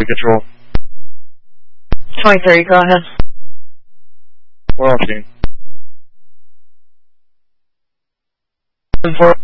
control. 23, go ahead. We're on scene. 4